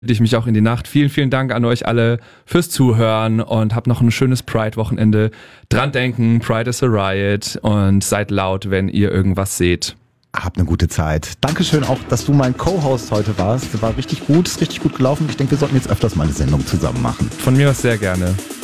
ich mich auch in die Nacht. Vielen, vielen Dank an euch alle fürs Zuhören und habt noch ein schönes Pride-Wochenende. Dran denken, Pride is a Riot und seid laut, wenn ihr irgendwas seht. Habt eine gute Zeit. Dankeschön auch, dass du mein Co-Host heute warst. War richtig gut, ist richtig gut gelaufen. Ich denke, wir sollten jetzt öfters mal eine Sendung zusammen machen. Von mir aus sehr gerne.